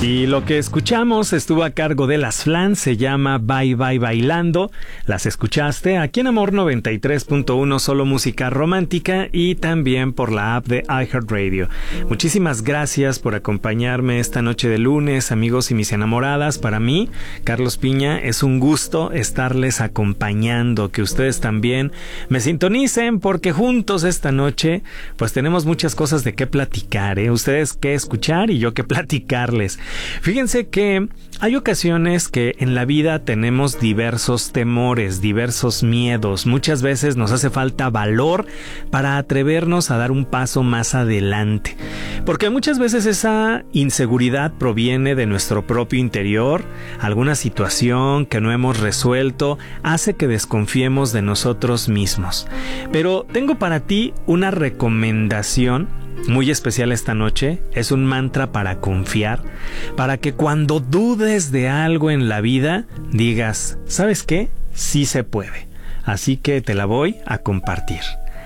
Y lo que escuchamos estuvo a cargo de Las Flans, se llama Bye Bye Bailando. Las escuchaste aquí en Amor 93.1, solo música romántica, y también por la app de iHeartRadio. Muchísimas gracias por acompañarme esta noche de lunes, amigos y mis enamoradas. Para mí, Carlos Piña, es un gusto estarles acompañando, que ustedes también me sintonicen, porque juntos esta noche pues tenemos muchas cosas de qué platicar, ustedes qué escuchar y yo qué platicarles. Fíjense que hay ocasiones que en la vida tenemos diversos temores, diversos miedos. Muchas veces nos hace falta valor para atrevernos a dar un paso más adelante, porque muchas veces esa inseguridad proviene de nuestro propio interior. Alguna situación que no hemos resuelto hace que desconfiemos de nosotros mismos. Pero tengo para ti una recomendación muy especial esta noche. Es un mantra para confiar, para que cuando dudes de algo en la vida digas, ¿sabes qué? Sí se puede. Así que te la voy a compartir.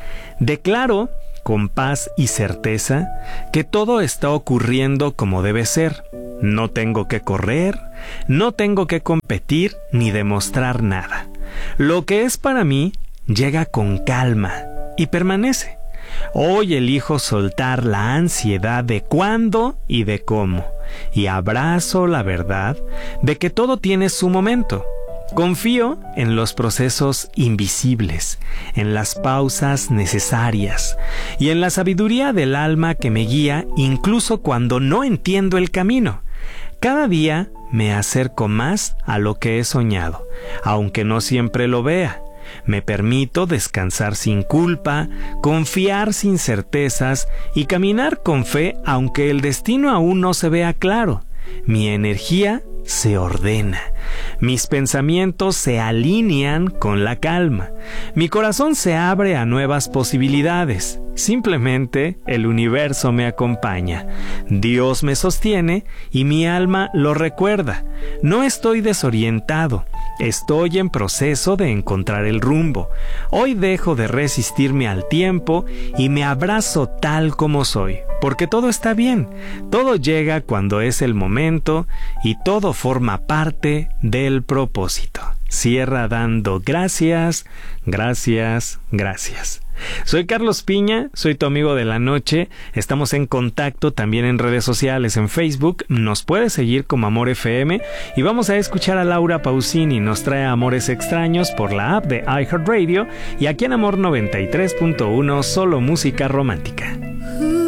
Declaro con paz y certeza que todo está ocurriendo como debe ser. No tengo que correr, no tengo que competir ni demostrar nada. Lo que es para mí llega con calma y permanece. Hoy elijo soltar la ansiedad de cuándo y de cómo, y abrazo la verdad de que todo tiene su momento. Confío en los procesos invisibles, en las pausas necesarias y en la sabiduría del alma que me guía incluso cuando no entiendo el camino. Cada día me acerco más a lo que he soñado, aunque no siempre lo vea. Me permito descansar sin culpa, confiar sin certezas y caminar con fe aunque el destino aún no se vea claro. Mi energía se ordena, mis pensamientos se alinean con la calma, mi corazón se abre a nuevas posibilidades. Simplemente el universo me acompaña, Dios me sostiene y mi alma lo recuerda. No estoy desorientado, estoy en proceso de encontrar el rumbo. Hoy dejo de resistirme al tiempo y me abrazo tal como soy, porque todo está bien, todo llega cuando es el momento y todo forma parte del propósito. Cierra dando gracias, gracias, gracias. Soy Carlos Piña, soy tu amigo de la noche. Estamos en contacto también en redes sociales, en Facebook. Nos puedes seguir como Amor FM. Y vamos a escuchar a Laura Pausini. Nos trae Amores Extraños por la app de iHeartRadio. Y aquí en Amor 93.1, solo música romántica.